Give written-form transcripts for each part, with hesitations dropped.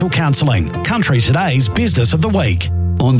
Counselling, Country Today's Business of the Week. On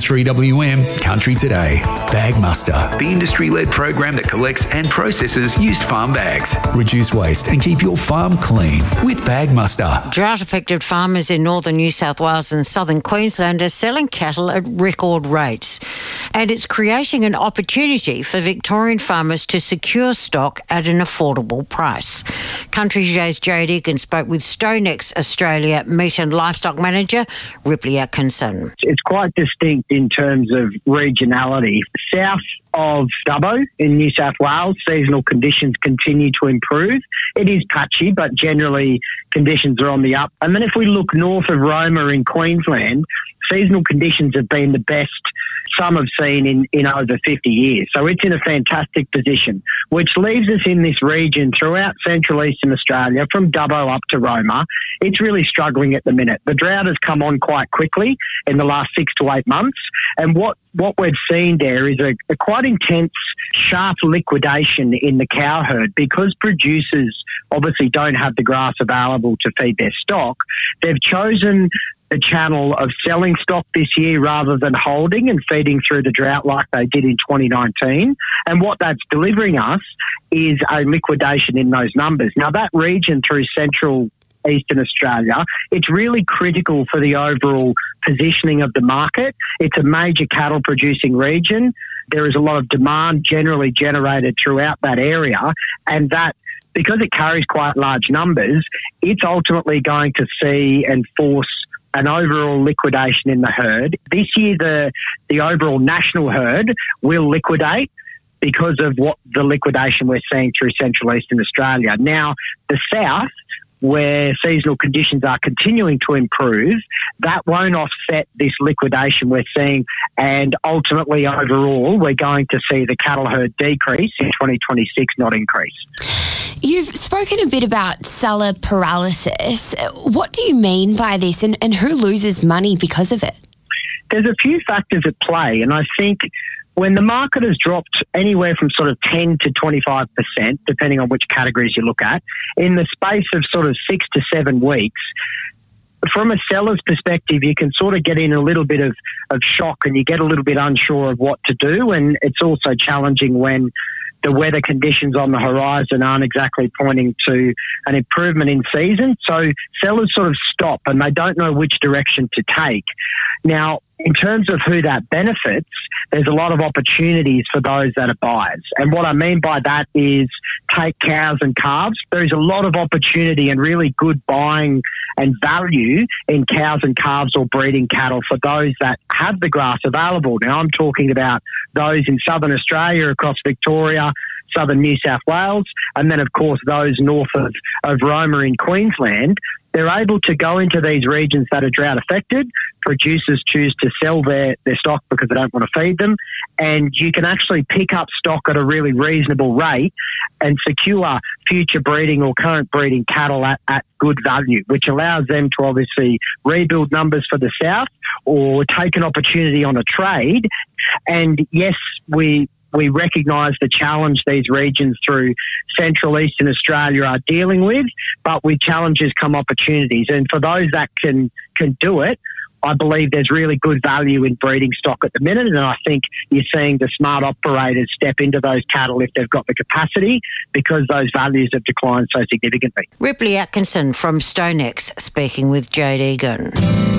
3WM Country Today, Bagmuster, the industry-led program that collects and processes used farm bags. Reduce waste and keep your farm clean with Bagmuster. Drought-affected farmers in northern New South Wales and southern Queensland are selling cattle at record rates, and it's creating an opportunity for Victorian farmers to secure stock at an affordable price. Country Today's Jade Egan spoke with Stonex Australia Meat and Livestock Manager Ripley Atkinson. It's quite distinct in terms of regionality. South of Dubbo in New South Wales, seasonal conditions continue to improve. It is patchy, but generally conditions are on the up. And then if we look north of Roma in Queensland, seasonal conditions have been the best some have seen in over 50 years. So it's in a fantastic position, which leaves us in this region throughout central eastern Australia, from Dubbo up to Roma. It's really struggling at the minute. The drought has come on quite quickly in the last 6 to 8 months. And what we've seen there is a quite intense, sharp liquidation in the cow herd because producers obviously don't have the grass available to feed their stock. They've chosen the channel of selling stock this year rather than holding and feeding through the drought like they did in 2019. And what that's delivering us is a liquidation in those numbers. Now, that region through central eastern Australia, it's really critical for the overall positioning of the market. It's a major cattle producing region. There is a lot of demand generally generated throughout that area, and that because it carries quite large numbers, it's ultimately going to see and force an overall liquidation in the herd. This year, the overall national herd will liquidate because of what the liquidation we're seeing through central eastern Australia. Now, the south, where seasonal conditions are continuing to improve, that won't offset this liquidation we're seeing, and ultimately overall we're going to see the cattle herd decrease in 2026, not increase. You've spoken a bit about seller paralysis. What do you mean by this, and who loses money because of it? There's a few factors at play, and I think when the market has dropped anywhere from sort of 10 to 25%, depending on which categories you look at, in the space of sort of 6 to 7 weeks, from a seller's perspective, you can sort of get in a little bit of shock and you get a little bit unsure of what to do. And it's also challenging when the weather conditions on the horizon aren't exactly pointing to an improvement in season. So sellers sort of stop and they don't know which direction to take. Now, in terms of who that benefits, there's a lot of opportunities for those that are buyers. And what I mean by that is take cows and calves. There's a lot of opportunity and really good buying and value in cows and calves or breeding cattle for those that have the grass available. Now, I'm talking about those in southern Australia, across Victoria, southern New South Wales, and then, of course, those north of Roma in Queensland. They're able to go into these regions that are drought affected. Producers choose to sell their stock because they don't want to feed them. And you can actually pick up stock at a really reasonable rate and secure future breeding or current breeding cattle at good value, which allows them to obviously rebuild numbers for the south or take an opportunity on a trade. And yes, we recognise the challenge these regions through central eastern Australia are dealing with, but with challenges come opportunities. And for those that can do it, I believe there's really good value in breeding stock at the minute, and I think you're seeing the smart operators step into those cattle if they've got the capacity, because those values have declined so significantly. Ripley Atkinson from Stonex speaking with Jade Egan.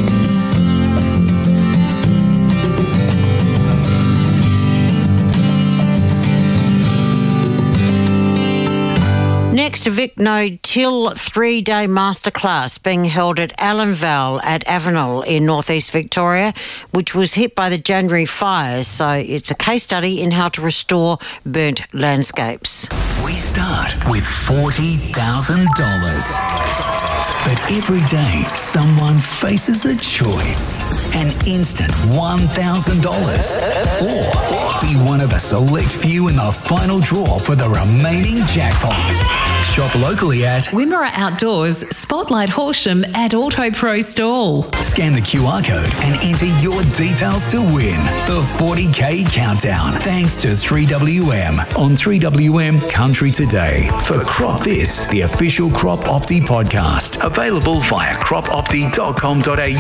Next, a Vic No-Till 3-day masterclass being held at Allanval at Avenel in northeast Victoria, which was hit by the January fires. So it's a case study in how to restore burnt landscapes. We start with $40,000. But every day, someone faces a choice. An instant $1,000. Or be one of a select few in the final draw for the remaining jackpot. Shop locally at Wimmera Outdoors, Spotlight Horsham at Auto Pro Stall. Scan the QR code and enter your details to win the 40K countdown. Thanks to 3WM on 3WM Country Today for Crop This, the official Crop Opti podcast. Available via cropopti.com.au